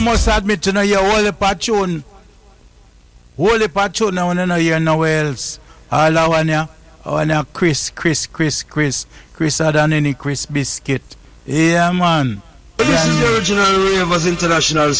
must admit to know your holy patron. Holy patron, I want to know you nowhere else. All I want ya Chris other than any Chris Biscuit. Yeah, man. This is the original Ravers International